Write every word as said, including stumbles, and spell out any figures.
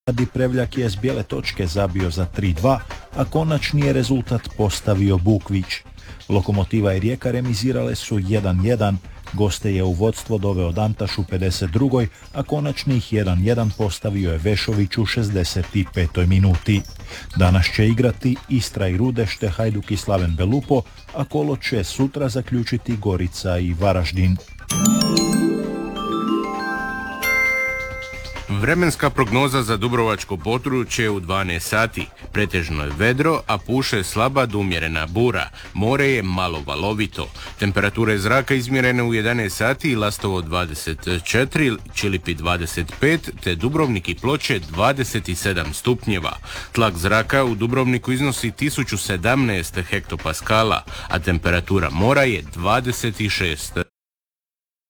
Radi Prevljak je s bijele točke zabio za tri dva, a konačni je rezultat postavio Bukvić. Lokomotiva i Rijeka remizirale su jedan jedan, goste je u vodstvo doveo Dantaš u pedeset drugoj, a konačnih jedan jedan postavio je Vešović u šezdeset petoj minuti. Danas će igrati Istra i Rudeš te Hajduk i Slaven Belupo, a kolo će sutra zaključiti Gorica i Varaždin. Vremenska prognoza za dubrovačko područje u dvanaest sati. Pretežno je vedro, a puše slaba do umjerena bura. More je malo valovito. Temperature zraka izmjerene u jedanaest sati, Lastovo dvadeset četiri, Čilipi dvadeset pet, te Dubrovnik i Ploče dvadeset sedam stupnjeva. Tlak zraka u Dubrovniku iznosi tisuću sedamnaest hektopaskala, a temperatura mora je dvadeset šest.